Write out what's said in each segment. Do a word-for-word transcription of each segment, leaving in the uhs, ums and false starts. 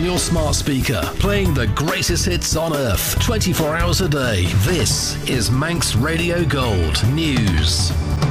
your smart speaker, playing the greatest hits on earth, twenty-four hours a day. This is Manx Radio Gold News.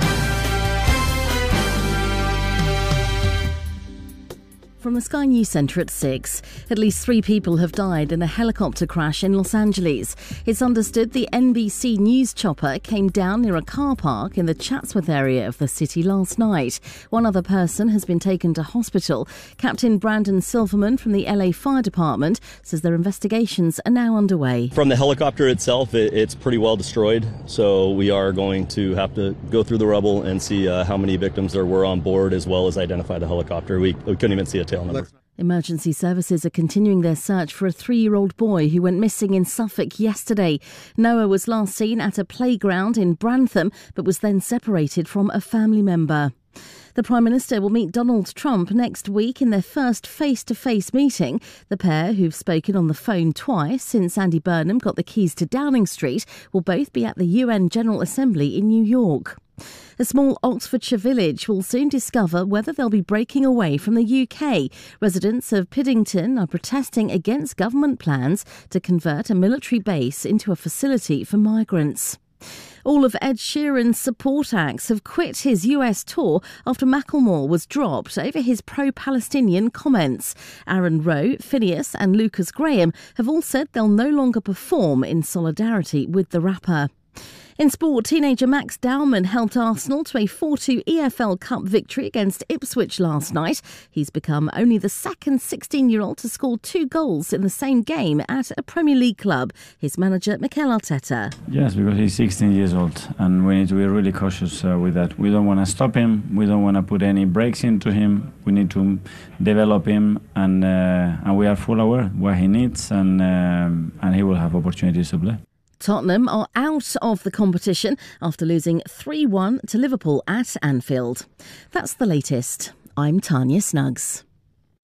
From the Sky News Centre at six, at least three people have died in a helicopter crash in Los Angeles. It's understood the N B C News chopper came down near a car park in the Chatsworth area of the city last night. One other person has been taken to hospital. Captain Brandon Silverman from the L A Fire Department says their investigations are now underway. From the helicopter itself, it, it's pretty well destroyed, so we are going to have to go through the rubble and see uh, how many victims there were on board, as well as identify the helicopter. We, we couldn't even see a tail number. Emergency services are continuing their search for a three-year-old boy who went missing in Suffolk yesterday. Noah was last seen at a playground in Brantham, but was then separated from a family member. The Prime Minister will meet Donald Trump next week in their first face-to-face meeting. The pair, who've spoken on the phone twice since Andy Burnham got the keys to Downing Street, will both be at the U N General Assembly in New York. A small Oxfordshire village will soon discover whether they'll be breaking away from the U K. Residents of Piddington are protesting against government plans to convert a military base into a facility for migrants. All of Ed Sheeran's support acts have quit his U S tour after Macklemore was dropped over his pro-Palestinian comments. Aaron Rowe, Phineas and Lucas Graham have all said they'll no longer perform in solidarity with the rapper. In sport, teenager Max Dowman helped Arsenal to a four two E F L Cup victory against Ipswich last night. He's become only the second sixteen-year-old to score two goals in the same game at a Premier League club. His manager, Mikel Arteta. Yes, because he's sixteen years old and we need to be really cautious uh, with that. We don't want to stop him. We don't want to put any breaks into him. We need to develop him and, uh, and we are full aware what he needs and, um, and he will have opportunities to play. Tottenham are out of the competition after losing three one to Liverpool at Anfield. That's the latest. I'm Tanya Snuggs.